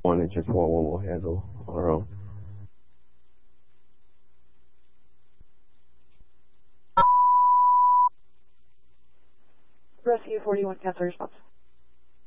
one and just want one more handle on our own. Rescue 41, cancel response.